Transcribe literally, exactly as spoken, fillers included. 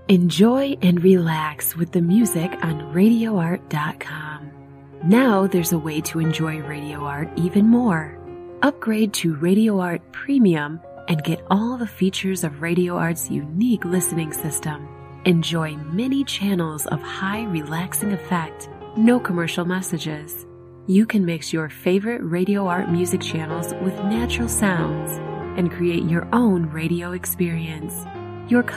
Enjoy and relax with the music on radio art dot com. Now there's a way to enjoy Radio Art even more. Upgrade to Radio Art Premium and get all the features of Radio Art's unique listening system. Enjoy many channels of high relaxing effect, no commercial messages. You can mix your favorite Radio Art music channels with natural sounds and create your own radio experience. Your